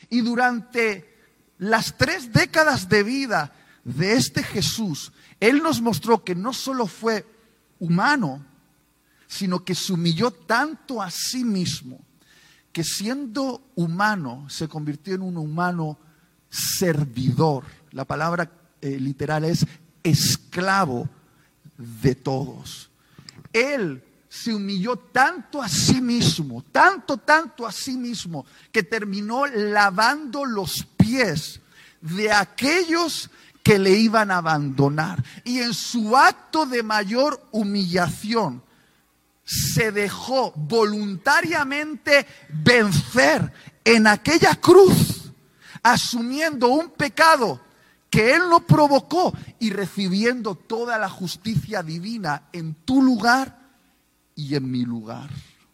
Y durante las 3 décadas de vida de este Jesús, Él nos mostró que no solo fue humano, sino que se humilló tanto a sí mismo, que siendo humano se convirtió en un humano servidor. La palabra literal es esclavo de todos. Él se humilló tanto a sí mismo, tanto a sí mismo, que terminó lavando los pies de aquellos que le iban a abandonar. Y en su acto de mayor humillación, se dejó voluntariamente vencer en aquella cruz, asumiendo un pecado que Él no provocó y recibiendo toda la justicia divina en tu lugar y en mi lugar.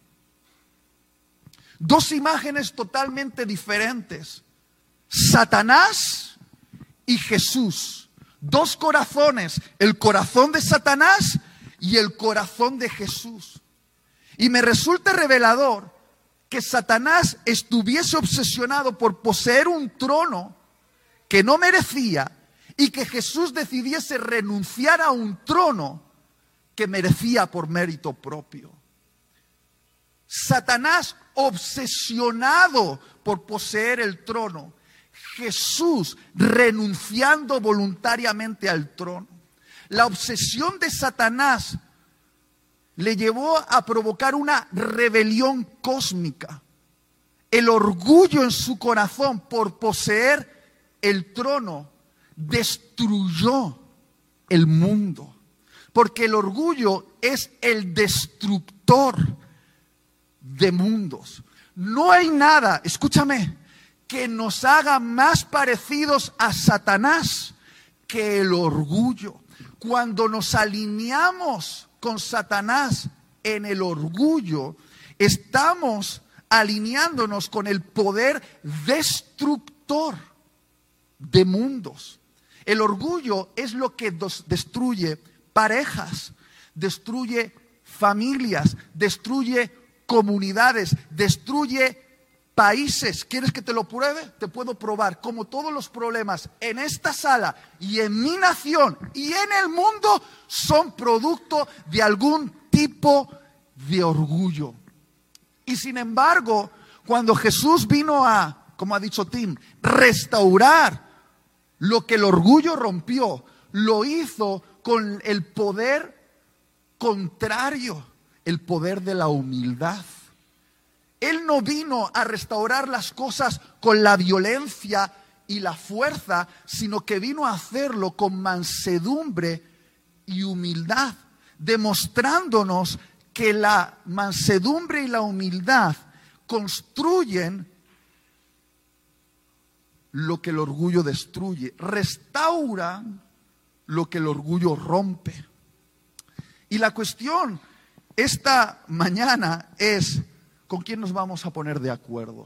2 imágenes totalmente diferentes: Satanás y Jesús. 2 corazones: el corazón de Satanás y el corazón de Jesús. Y me resulta revelador que Satanás estuviese obsesionado por poseer un trono que no merecía, y que Jesús decidiese renunciar a un trono que merecía por mérito propio. Satanás obsesionado por poseer el trono, Jesús renunciando voluntariamente al trono. La obsesión de Satanás le llevó a provocar una rebelión cósmica. El orgullo en su corazón por poseer el trono destruyó el mundo. Porque el orgullo es el destructor de mundos. No hay nada, escúchame, que nos haga más parecidos a Satanás que el orgullo. Cuando nos alineamos con Satanás en el orgullo, estamos alineándonos con el poder destructor de mundos. El orgullo es lo que destruye parejas, destruye familias, destruye comunidades, destruye países. ¿Quieres que te lo pruebe? Te puedo probar cómo todos los problemas en esta sala y en mi nación y en el mundo son producto de algún tipo de orgullo. Y sin embargo, cuando Jesús vino a, como ha dicho Tim, restaurar lo que el orgullo rompió, lo hizo con el poder contrario, el poder de la humildad. Él no vino a restaurar las cosas con la violencia y la fuerza, sino que vino a hacerlo con mansedumbre y humildad, demostrándonos que la mansedumbre y la humildad construyen lo que el orgullo destruye, restauran lo que el orgullo rompe. Y la cuestión esta mañana es: ¿con quién nos vamos a poner de acuerdo?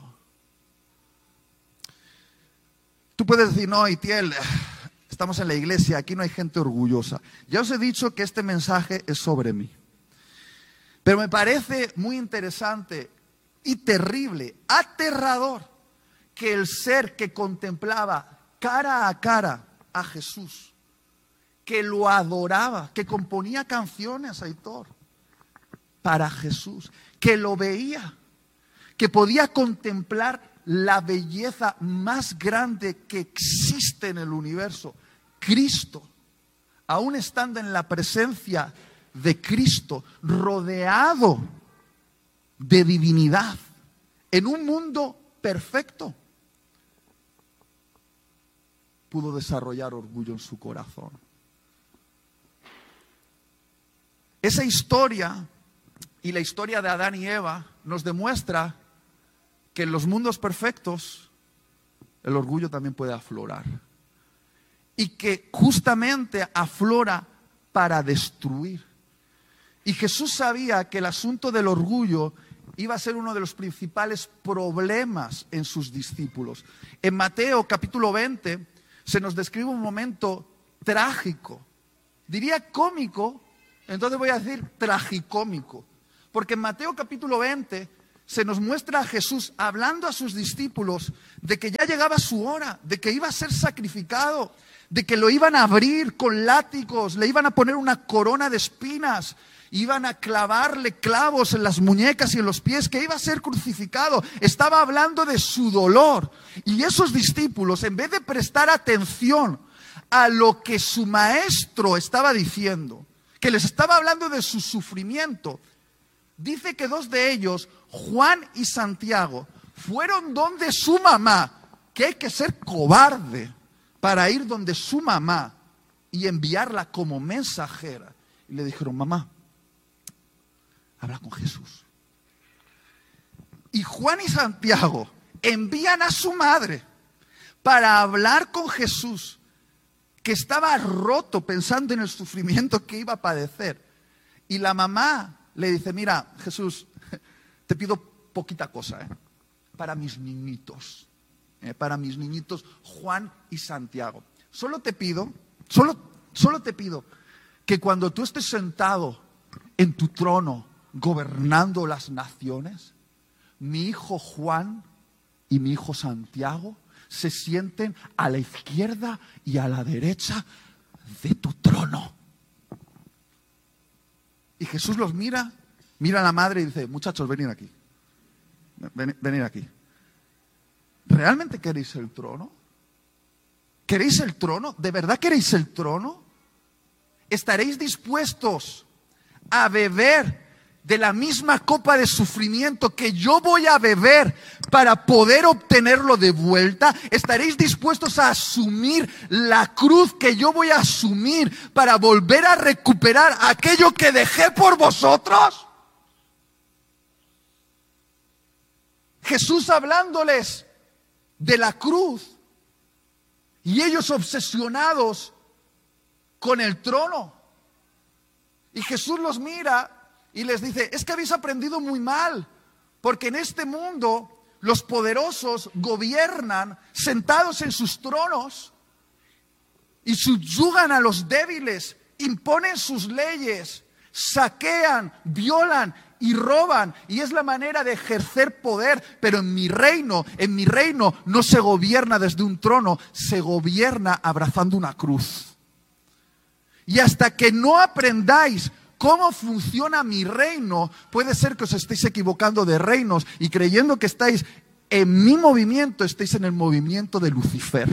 Tú puedes decir, no, Itiel, estamos en la iglesia, aquí no hay gente orgullosa. Ya os he dicho que este mensaje es sobre mí. Pero me parece muy interesante y terrible, aterrador, que el ser que contemplaba cara a cara a Jesús, que lo adoraba, que componía canciones, Aitor, para Jesús, que lo veía, que podía contemplar la belleza más grande que existe en el universo, Cristo, aún estando en la presencia de Cristo, rodeado de divinidad, en un mundo perfecto, pudo desarrollar orgullo en su corazón. Esa historia y la historia de Adán y Eva nos demuestra que en los mundos perfectos el orgullo también puede aflorar. Y que justamente aflora para destruir. Y Jesús sabía que el asunto del orgullo iba a ser uno de los principales problemas en sus discípulos. En Mateo capítulo 20 se nos describe un momento trágico. Diría cómico, entonces voy a decir tragicómico. Porque en Mateo capítulo 20 se nos muestra a Jesús hablando a sus discípulos de que ya llegaba su hora, de que iba a ser sacrificado, de que lo iban a abrir con látigos, le iban a poner una corona de espinas, iban a clavarle clavos en las muñecas y en los pies, que iba a ser crucificado. Estaba hablando de su dolor. Y esos discípulos, en vez de prestar atención a lo que su maestro estaba diciendo, que les estaba hablando de su sufrimiento, dice que dos de ellos, Juan y Santiago, fueron donde su mamá, que hay que ser cobarde para ir donde su mamá y enviarla como mensajera. Y le dijeron: mamá, habla con Jesús. Y Juan y Santiago envían a su madre para hablar con Jesús, que estaba roto pensando en el sufrimiento que iba a padecer. Y la mamá le dice: mira, Jesús, te pido poquita cosa, para mis niñitos, Juan y Santiago. Solo te pido que cuando tú estés sentado en tu trono gobernando las naciones, mi hijo Juan y mi hijo Santiago se sienten a la izquierda y a la derecha de tu trono. Y Jesús los mira a la madre y dice: muchachos, venid aquí. Venid aquí. ¿Realmente queréis el trono? ¿Queréis el trono? ¿De verdad queréis el trono? ¿Estaréis dispuestos a beber de la misma copa de sufrimiento que yo voy a beber para poder obtenerlo de vuelta? ¿Estaréis dispuestos a asumir la cruz que yo voy a asumir para volver a recuperar aquello que dejé por vosotros? Jesús hablándoles de la cruz y ellos obsesionados con el trono. Y Jesús los mira y les dice: es que habéis aprendido muy mal, porque en este mundo los poderosos gobiernan sentados en sus tronos y subyugan a los débiles, imponen sus leyes, saquean, violan y roban, y es la manera de ejercer poder. Pero en mi reino no se gobierna desde un trono, se gobierna abrazando una cruz. Y hasta que no aprendáis cómo funciona mi reino, puede ser que os estéis equivocando de reinos y creyendo que estáis en mi movimiento, estéis en el movimiento de Lucifer.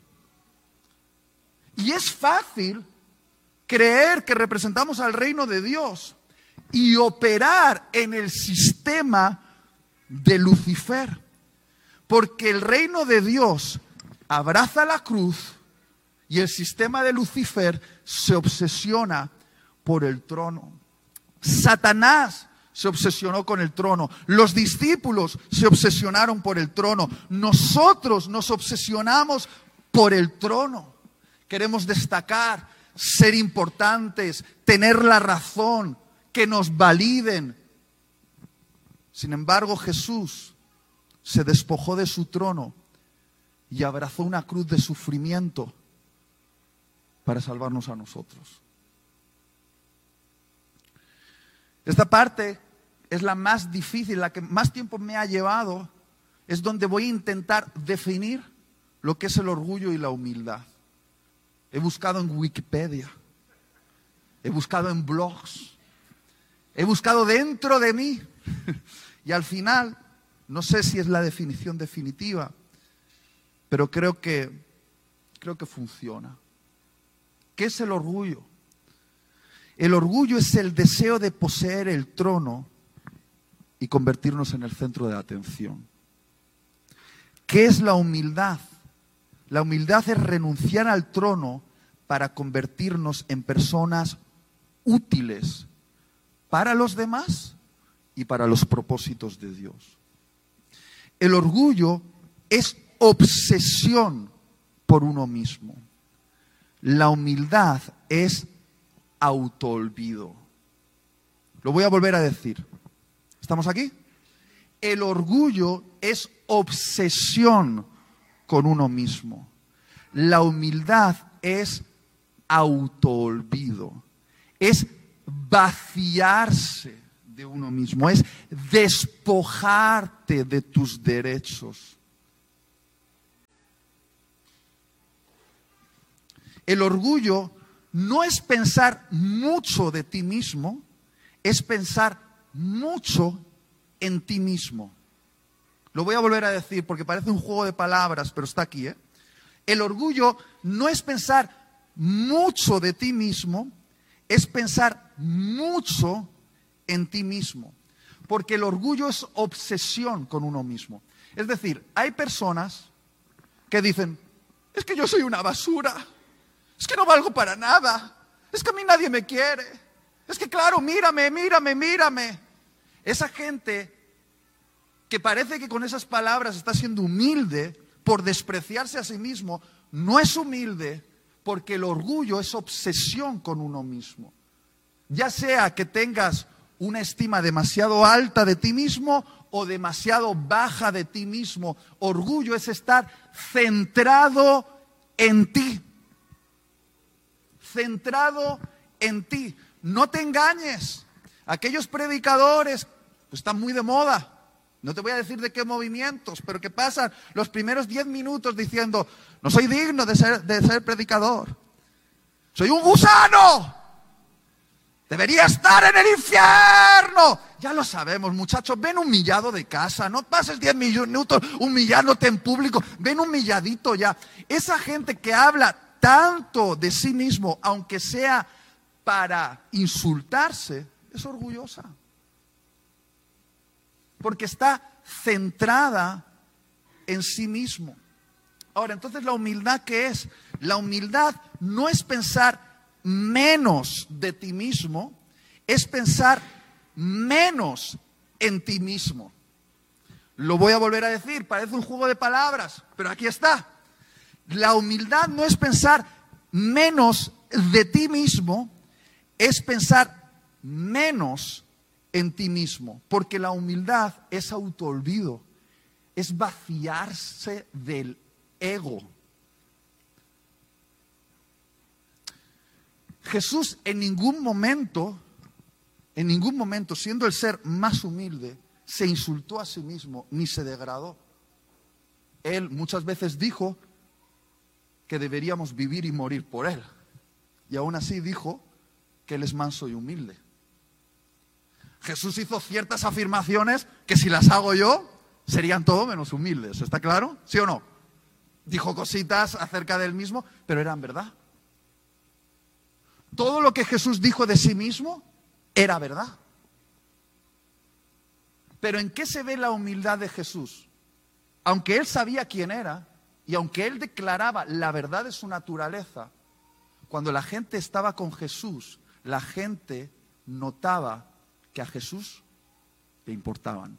Y es fácil creer que representamos al reino de Dios y operar en el sistema de Lucifer, porque el reino de Dios abraza la cruz y el sistema de Lucifer se obsesiona por el trono. Satanás se obsesionó con el trono. Los discípulos se obsesionaron por el trono. Nosotros nos obsesionamos por el trono. Queremos destacar, ser importantes, tener la razón, que nos validen. Sin embargo, Jesús se despojó de su trono y abrazó una cruz de sufrimiento para salvarnos a nosotros. Esta parte es la más difícil, la que más tiempo me ha llevado. Es donde voy a intentar definir lo que es el orgullo y la humildad. He buscado en Wikipedia, he buscado en blogs, he buscado dentro de mí y al final, no sé si es la definición definitiva, pero creo que funciona. ¿Qué es el orgullo? El orgullo es el deseo de poseer el trono y convertirnos en el centro de atención. ¿Qué es la humildad? La humildad es renunciar al trono para convertirnos en personas útiles para los demás y para los propósitos de Dios. El orgullo es obsesión por uno mismo. La humildad es autoolvido. Lo voy a volver a decir. ¿Estamos aquí? El orgullo es obsesión con uno mismo. La humildad es autoolvido. Es vaciarse de uno mismo, es despojarte de tus derechos. El orgullo no es pensar mucho de ti mismo, es pensar mucho en ti mismo. Lo voy a volver a decir porque parece un juego de palabras, pero está aquí, ¿eh? El orgullo no es pensar mucho de ti mismo, es pensar mucho en ti mismo. Porque el orgullo es obsesión con uno mismo. Es decir, hay personas que dicen, es que yo soy una basura, es que no valgo para nada, es que a mí nadie me quiere, es que claro, mírame. Esa gente que parece que con esas palabras está siendo humilde por despreciarse a sí mismo, no es humilde porque el orgullo es obsesión con uno mismo. Ya sea que tengas una estima demasiado alta de ti mismo o demasiado baja de ti mismo. Orgullo es estar centrado en ti. Centrado en ti. No te engañes. Aquellos predicadores pues, están muy de moda. No te voy a decir de qué movimientos, pero que pasan los primeros 10 minutos diciendo, no soy digno de ser predicador. Soy un gusano. Debería estar en el infierno. Ya lo sabemos, muchachos. Ven humillado de casa. No pases 10 minutos humillándote en público. Ven humilladito ya. Esa gente que habla tanto de sí mismo, aunque sea para insultarse, es orgullosa. Porque está centrada en sí mismo. Ahora, entonces, ¿la humildad qué es? La humildad no es pensar menos de ti mismo, es pensar menos en ti mismo. Lo voy a volver a decir, parece un juego de palabras, pero aquí está. La humildad no es pensar menos de ti mismo, es pensar menos en ti mismo, porque la humildad es autoolvido, es vaciarse del ego. Jesús en ningún momento, siendo el ser más humilde, se insultó a sí mismo ni se degradó. Él muchas veces dijo que deberíamos vivir y morir por Él. Y aún así dijo que Él es manso y humilde. Jesús hizo ciertas afirmaciones que si las hago yo, serían todo menos humildes. ¿Está claro? ¿Sí o no? Dijo cositas acerca de Él mismo, pero eran verdad. Todo lo que Jesús dijo de sí mismo era verdad. Pero ¿en qué se ve la humildad de Jesús? Aunque Él sabía quién era y aunque Él declaraba la verdad de su naturaleza, cuando la gente estaba con Jesús, la gente notaba que a Jesús le importaban.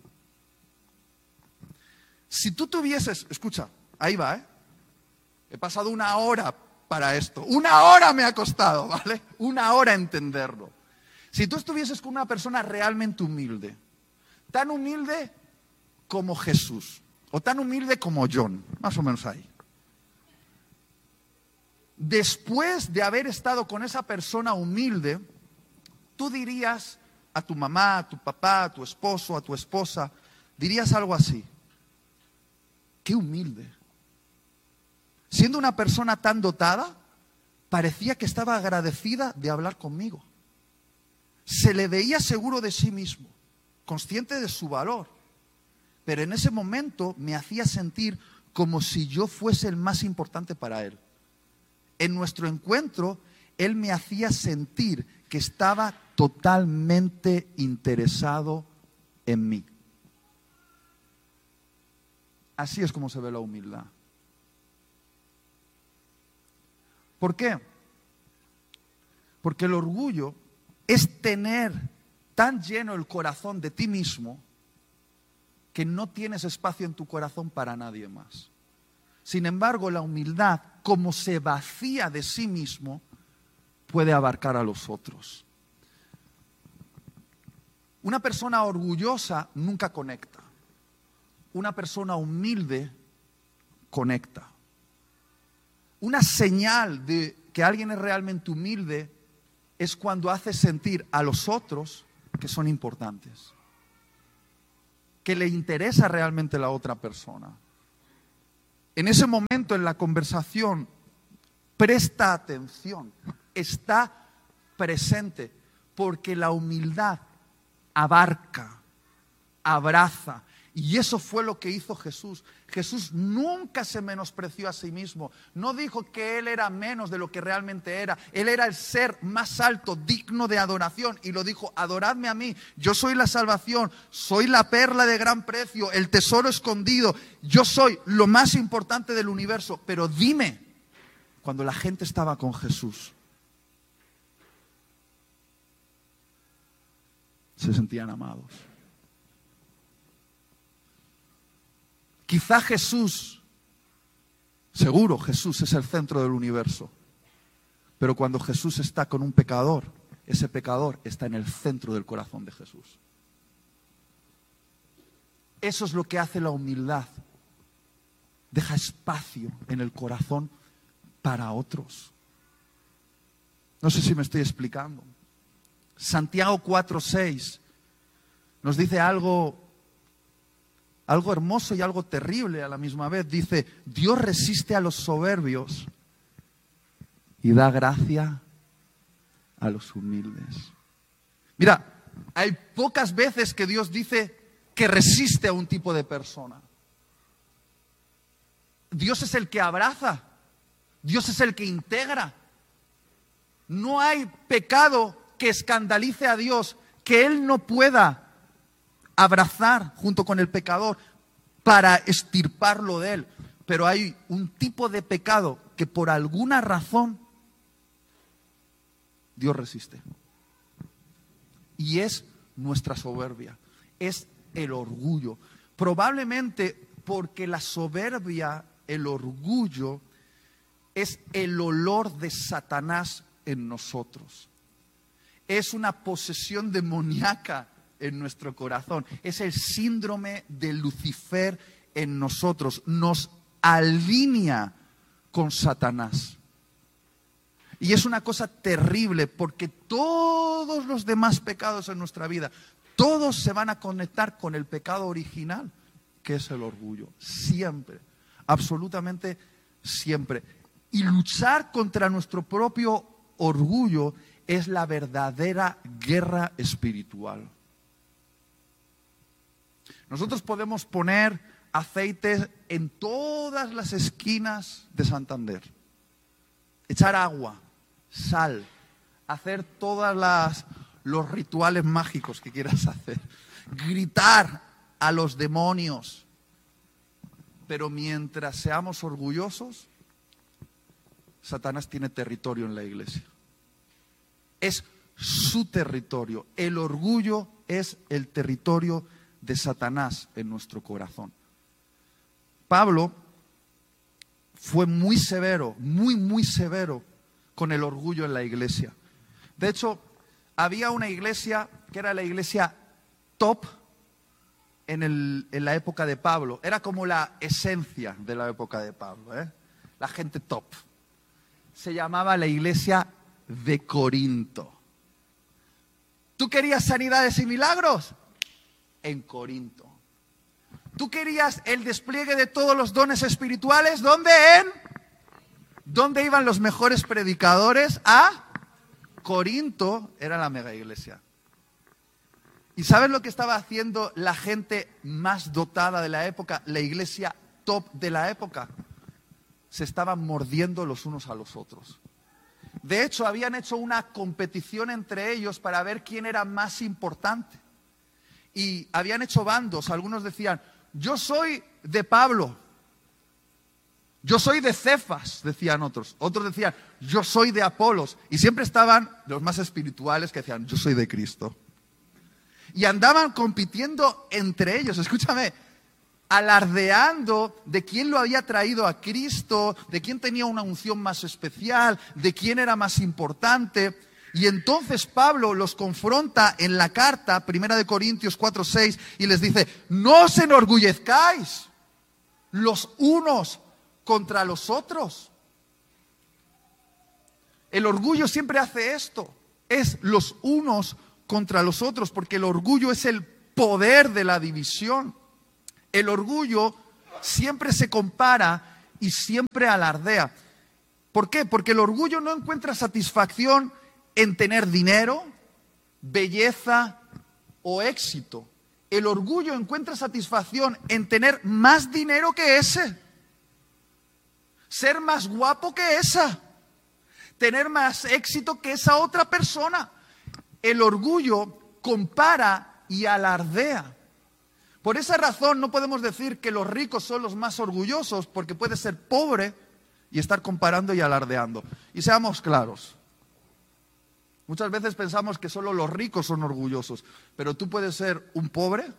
Si tú tuvieses, escucha, ahí va, he pasado 1 hora para esto. 1 hora me ha costado, ¿vale? 1 hora entenderlo. Si tú estuvieses con una persona realmente humilde, tan humilde como Jesús, o tan humilde como John, más o menos ahí. Después de haber estado con esa persona humilde, tú dirías a tu mamá, a tu papá, a tu esposo, a tu esposa, dirías algo así: qué humilde. Siendo una persona tan dotada, parecía que estaba agradecida de hablar conmigo. Se le veía seguro de sí mismo, consciente de su valor. Pero en ese momento me hacía sentir como si yo fuese el más importante para él. En nuestro encuentro, él me hacía sentir que estaba totalmente interesado en mí. Así es como se ve la humildad. ¿Por qué? Porque el orgullo es tener tan lleno el corazón de ti mismo que no tienes espacio en tu corazón para nadie más. Sin embargo, la humildad, como se vacía de sí mismo, puede abarcar a los otros. Una persona orgullosa nunca conecta. Una persona humilde conecta. Una señal de que alguien es realmente humilde es cuando hace sentir a los otros que son importantes, que le interesa realmente la otra persona. En ese momento en la conversación, presta atención, está presente, porque la humildad abarca, abraza. Y eso fue lo que hizo Jesús. Jesús nunca se menospreció a sí mismo. No dijo que Él era menos de lo que realmente era. Él era el ser más alto, digno de adoración. Y lo dijo: adoradme a mí. Yo soy la salvación. Soy la perla de gran precio. El tesoro escondido. Yo soy lo más importante del universo. Pero dime, cuando la gente estaba con Jesús, se sentían amados. Quizá Jesús, seguro Jesús es el centro del universo, pero cuando Jesús está con un pecador, ese pecador está en el centro del corazón de Jesús. Eso es lo que hace la humildad. Deja espacio en el corazón para otros. No sé si me estoy explicando. Santiago 4:6 nos dice algo hermoso y algo terrible a la misma vez. Dice: Dios resiste a los soberbios y da gracia a los humildes. Mira, hay pocas veces que Dios dice que resiste a un tipo de persona. Dios es el que abraza, Dios es el que integra. No hay pecado que escandalice a Dios que Él no pueda abrazar junto con el pecador para extirparlo de él. Pero hay un tipo de pecado que por alguna razón Dios resiste. Y es nuestra soberbia, es el orgullo. Probablemente porque la soberbia, el orgullo, es el olor de Satanás en nosotros. Es una posesión demoníaca en nuestro corazón. Es el síndrome de Lucifer en nosotros. Nos alinea con Satanás. Y es una cosa terrible, porque todos los demás pecados en nuestra vida, todos se van a conectar con el pecado original, que es el orgullo. Siempre, absolutamente siempre. Y luchar contra nuestro propio orgullo es la verdadera guerra espiritual. Nosotros podemos poner aceite en todas las esquinas de Santander, echar agua, sal, hacer todos los rituales mágicos que quieras hacer, gritar a los demonios, pero mientras seamos orgullosos, Satanás tiene territorio en la iglesia. Es su territorio. El orgullo es el territorio de Satanás en nuestro corazón. Pablo fue muy severo, muy severo con el orgullo en la iglesia. De hecho, había una iglesia que era la iglesia top en la época de Pablo. Era como la esencia de la época de Pablo, ¿eh? La gente top. Se llamaba la iglesia de Corinto. ¿Tú querías sanidades y milagros? En Corinto. ¿Tú querías el despliegue de todos los dones espirituales? ¿Dónde? ¿Dónde iban los mejores predicadores? A Corinto. Era la mega iglesia. ¿Y sabes lo que estaba haciendo la gente más dotada de la época? La iglesia top de la época. Se estaban mordiendo los unos a los otros. De hecho, habían hecho una competición entre ellos para ver quién era más importante. Y habían hecho bandos. Algunos decían: yo soy de Pablo. Yo soy de Cefas, decían otros. Otros decían: yo soy de Apolos. Y siempre estaban los más espirituales que decían: yo soy de Cristo. Y andaban compitiendo entre ellos. Escúchame, alardeando de quién lo había traído a Cristo, de quién tenía una unción más especial, de quién era más importante. Y entonces Pablo los confronta en la carta, 1 Corintios 4:6, y les dice: no os enorgullezcáis los unos contra los otros. El orgullo siempre hace esto, es los unos contra los otros, porque el orgullo es el poder de la división. El orgullo siempre se compara y siempre alardea. ¿Por qué? Porque el orgullo no encuentra satisfacción en tener dinero, belleza o éxito. El orgullo encuentra satisfacción en tener más dinero que ese, ser más guapo que esa, tener más éxito que esa otra persona. El orgullo compara y alardea. Por esa razón no podemos decir que los ricos son los más orgullosos, porque puedes ser pobre y estar comparando y alardeando. Y seamos claros. Muchas veces pensamos que solo los ricos son orgullosos, pero tú puedes ser un pobre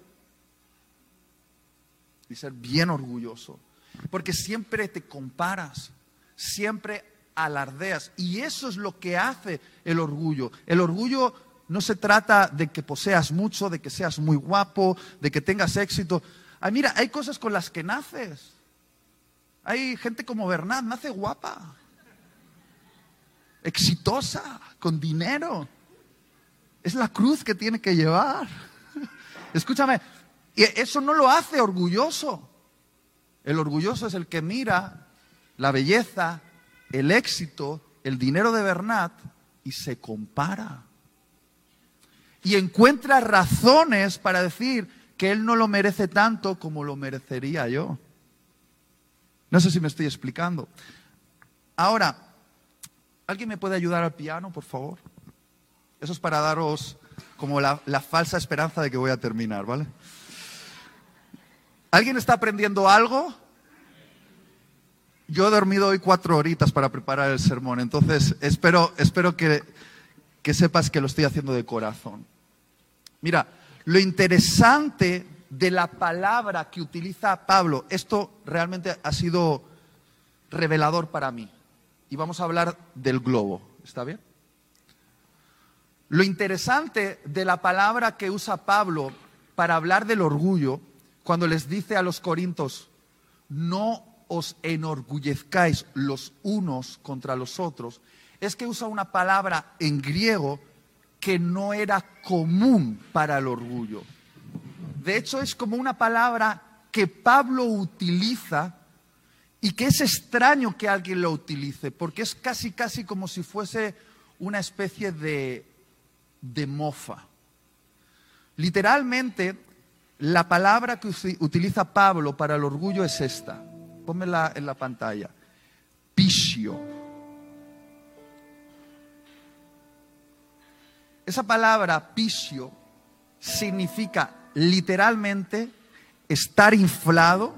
y ser bien orgulloso, porque siempre te comparas, siempre alardeas, y eso es lo que hace el orgullo. El orgullo no se trata de que poseas mucho, de que seas muy guapo, de que tengas éxito. Mira, hay cosas con las que naces. Hay gente como Bernat, nace guapa, exitosa, con dinero. Es la cruz que tiene que llevar. Escúchame, y eso no lo hace orgulloso. El orgulloso es el que mira la belleza, el éxito, el dinero de Bernat y se compara. Y encuentra razones para decir que él no lo merece tanto como lo merecería yo. No sé si me estoy explicando. Ahora, ¿alguien me puede ayudar al piano, por favor? Eso es para daros como la falsa esperanza de que voy a terminar, ¿vale? ¿Alguien está aprendiendo algo? Yo he dormido hoy 4 horitas para preparar el sermón, entonces espero que sepas que lo estoy haciendo de corazón. Mira, lo interesante de la palabra que utiliza Pablo, esto realmente ha sido revelador para mí. Y vamos a hablar del globo, ¿está bien? Lo interesante de la palabra que usa Pablo para hablar del orgullo, cuando les dice a los corintios, no os enorgullezcáis los unos contra los otros, es que usa una palabra en griego que no era común para el orgullo. De hecho, es como una palabra que Pablo utiliza y que es extraño que alguien lo utilice, porque es casi como si fuese una especie de mofa. Literalmente, la palabra que utiliza Pablo para el orgullo es esta. Pónmela en la pantalla. Pisio. Esa palabra pisio significa literalmente estar inflado,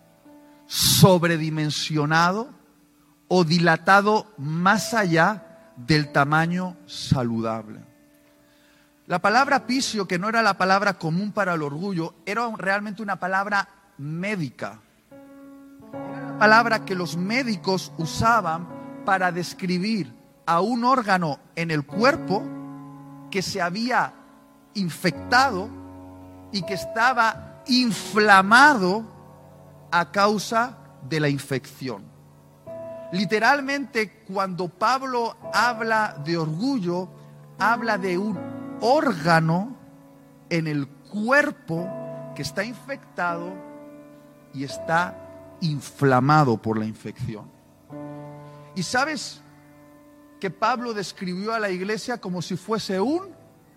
sobredimensionado o dilatado más allá del tamaño saludable. La palabra pisio, que no era la palabra común para el orgullo, era realmente una palabra médica. Era una palabra que los médicos usaban para describir a un órgano en el cuerpo que se había infectado y que estaba inflamado a causa de la infección. Literalmente, cuando Pablo habla de orgullo, habla de un órgano en el cuerpo que está infectado y está inflamado por la infección. ¿Y sabes que Pablo describió a la iglesia como si fuese un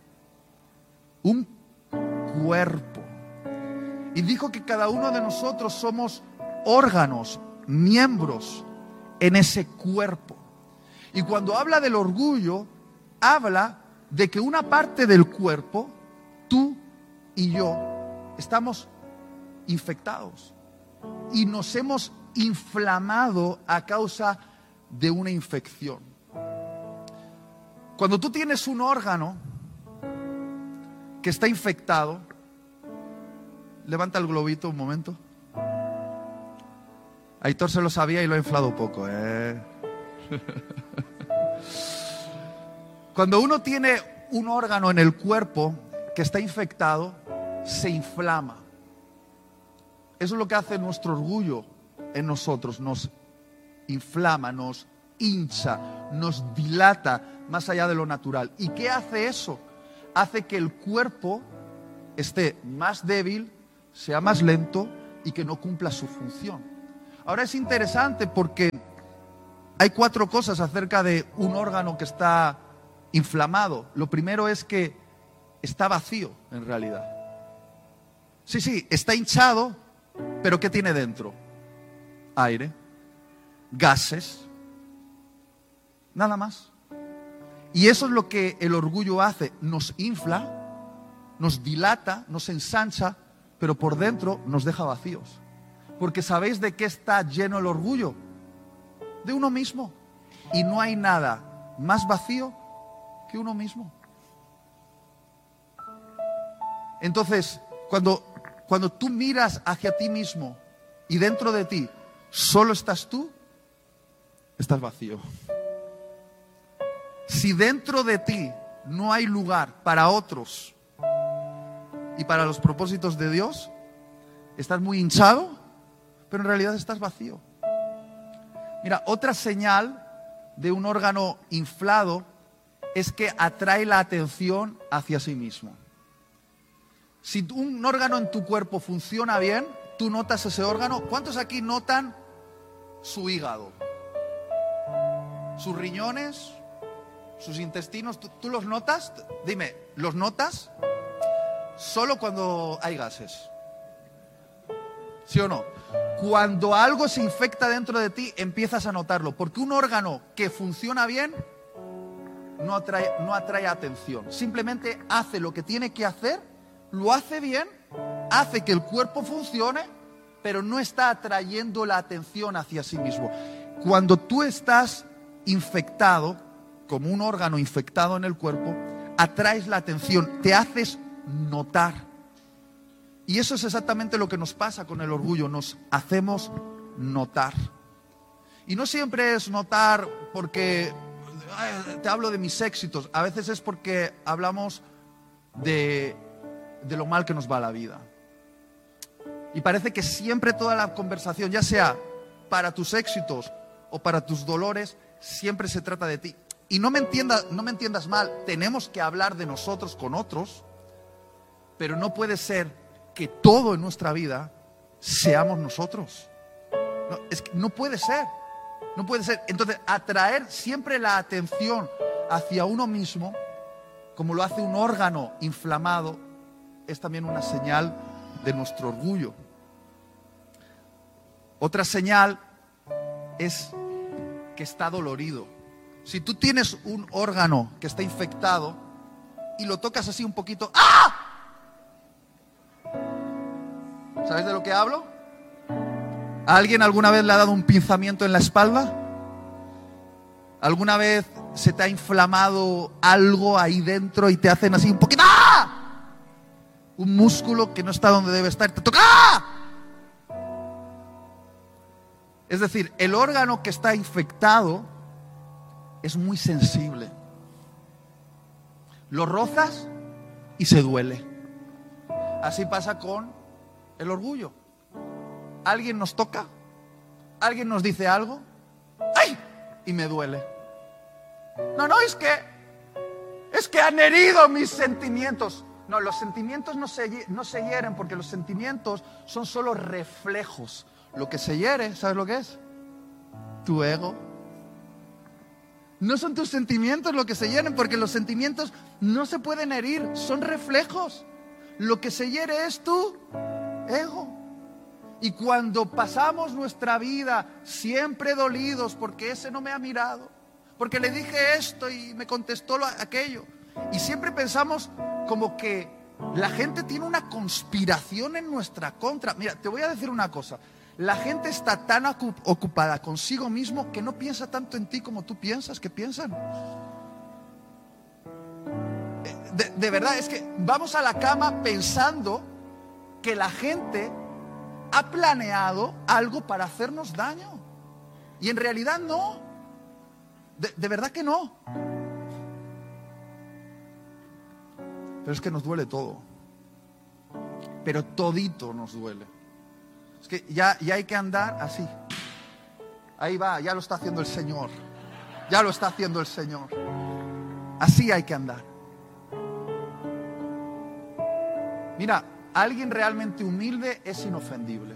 cuerpo? Y dijo que cada uno de nosotros somos órganos, miembros en ese cuerpo. Y cuando habla del orgullo, habla de que una parte del cuerpo, tú y yo, estamos infectados y nos hemos inflamado a causa de una infección. Cuando tú tienes un órgano que está infectado, levanta el globito un momento. Aitor se lo sabía y lo ha inflado poco, Cuando uno tiene un órgano en el cuerpo que está infectado, se inflama. Eso es lo que hace nuestro orgullo en nosotros. Nos inflama, nos hincha, nos dilata más allá de lo natural. ¿Y qué hace eso? hace que el cuerpo esté más débil, sea más lento y que no cumpla su función. Ahora es interesante porque hay 4 cosas acerca de un órgano que está inflamado. Lo primero es que está vacío en realidad. Sí, está hinchado, pero ¿qué tiene dentro? Aire, gases, nada más. Y eso es lo que el orgullo hace, nos infla, nos dilata, nos ensancha, pero por dentro nos deja vacíos. Porque ¿sabéis de qué está lleno el orgullo? De uno mismo. Y no hay nada más vacío que uno mismo. Entonces, cuando tú miras hacia ti mismo y dentro de ti solo estás tú, estás vacío. Si dentro de ti no hay lugar para otros y para los propósitos de Dios, estás muy hinchado, pero en realidad estás vacío. Mira, otra señal de un órgano inflado es que atrae la atención hacia sí mismo. Si un órgano en tu cuerpo funciona bien, tú notas ese órgano. ¿Cuántos aquí notan su hígado? Sus riñones, sus intestinos, ¿tú los notas? Dime, ¿los notas? Solo cuando hay gases. ¿Sí o no? Cuando algo se infecta dentro de ti, empiezas a notarlo. Porque un órgano que funciona bien no atrae atención. Simplemente hace lo que tiene que hacer, lo hace bien, hace que el cuerpo funcione, pero no está atrayendo la atención hacia sí mismo. Cuando tú estás infectado, como un órgano infectado en el cuerpo, atraes la atención, te haces notar. Y eso es exactamente lo que nos pasa con el orgullo, nos hacemos notar. Y no siempre es notar porque te hablo de mis éxitos, a veces es porque hablamos de lo mal que nos va la vida. Y parece que siempre toda la conversación, ya sea para tus éxitos o para tus dolores, siempre se trata de ti. Y no me entiendas mal, tenemos que hablar de nosotros con otros, pero no puede ser que todo en nuestra vida seamos nosotros. No, es que no puede ser. No puede ser. Entonces, atraer siempre la atención hacia uno mismo, como lo hace un órgano inflamado, es también una señal de nuestro orgullo. Otra señal es que está dolorido. Si tú tienes un órgano que está infectado y lo tocas así un poquito, ¡ah! ¿Sabes de lo que hablo? ¿A alguien alguna vez le ha dado un pinzamiento en la espalda? ¿Alguna vez se te ha inflamado algo ahí dentro y te hacen así un poquito, ¡ah! Un músculo que no está donde debe estar, te toca, ¡ah! Es decir, el órgano que está infectado es muy sensible. Lo rozas y se duele. Así pasa con el orgullo. Alguien nos toca, alguien nos dice algo, ¡ay! Y me duele. No, es que han herido mis sentimientos. No, los sentimientos no se hieren porque los sentimientos son solo reflejos. Lo que se hiere, ¿sabes lo que es? Tu ego. No son tus sentimientos lo que se hieren porque los sentimientos no se pueden herir, son reflejos. Lo que se hiere es tu ego. Y cuando pasamos nuestra vida siempre dolidos porque ese no me ha mirado, porque le dije esto y me contestó aquello, y siempre pensamos como que la gente tiene una conspiración en nuestra contra. Mira, te voy a decir una cosa, la gente está tan ocupada consigo mismo que no piensa tanto en ti como tú piensas que piensan. De verdad, es que vamos a la cama pensando que la gente ha planeado algo para hacernos daño. Y en realidad no. De verdad que no. Pero es que nos duele todo. Pero todito nos duele. Es que ya hay que andar así. Ahí va, ya lo está haciendo el Señor. Ya lo está haciendo el Señor. Así hay que andar. Mira, alguien realmente humilde es inofendible.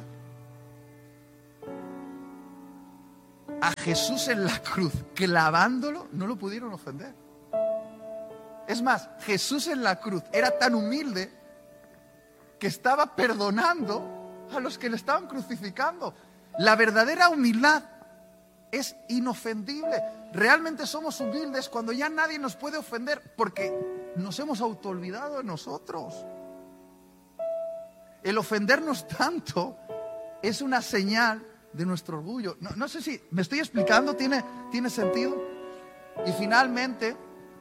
A Jesús en la cruz, clavándolo, no lo pudieron ofender. Es más, Jesús en la cruz era tan humilde que estaba perdonando a los que le estaban crucificando. La verdadera humildad es inofendible. Realmente somos humildes cuando ya nadie nos puede ofender porque nos hemos autoolvidado de nosotros. El ofendernos tanto es una señal de nuestro orgullo. No sé si me estoy explicando, ¿tiene sentido? Y finalmente,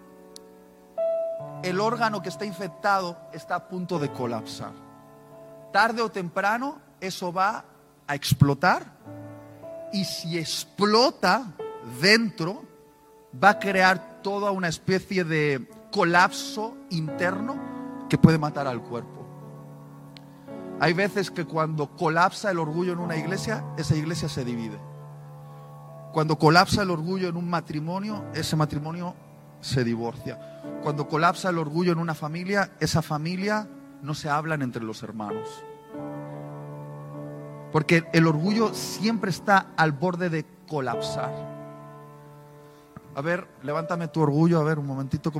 el órgano que está infectado está a punto de colapsar. Tarde o temprano eso va a explotar, y si explota dentro va a crear toda una especie de colapso interno que puede matar al cuerpo. Hay veces que cuando colapsa el orgullo en una iglesia, esa iglesia se divide. Cuando colapsa el orgullo en un matrimonio, ese matrimonio se divorcia. Cuando colapsa el orgullo en una familia, esa familia no se hablan entre los hermanos. Porque el orgullo siempre está al borde de colapsar. A ver, levántame tu orgullo, a ver, un momentito.